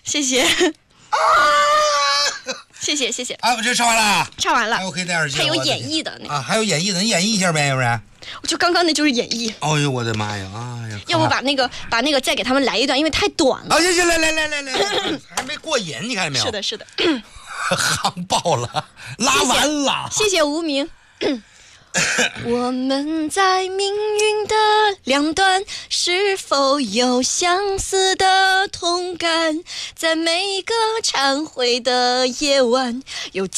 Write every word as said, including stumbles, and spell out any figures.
谢谢。谢谢谢谢。 啊，我这唱完了， 唱完了。 哎，我可以戴耳机。 还有演绎的那个啊，还有演绎的，你演绎一下呗，要不然？ 我就刚刚那就是演绎。 哎呦我的妈呀！哎呀， 要不把那个把那个再给他们来一段，因为太短了。 啊，行行，来来来来来，还没过瘾，你看见没有？ 是的，是的。 夯爆了，拉完了。 谢谢, 谢谢无名。我们在命运的两端，是否有相似的同感？在每个忏悔的夜晚，有